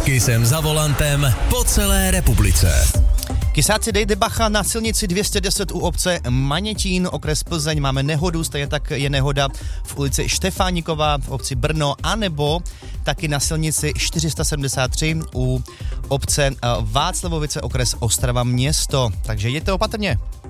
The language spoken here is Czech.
Kysem za volantem po celé republice. Kysáci, dejte bacha na silnici 210 u obce Manětín, okres Plzeň. Máme nehodu, stejně tak je nehoda v ulici Štefánikova v obci Brno, anebo taky na silnici 473 u obce Václavovice, okres Ostrava město. Takže jděte opatrně.